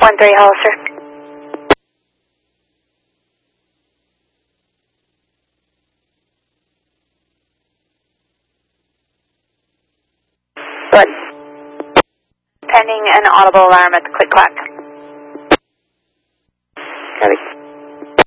13 Hollister. Good. Pending an audible alarm at the click clack.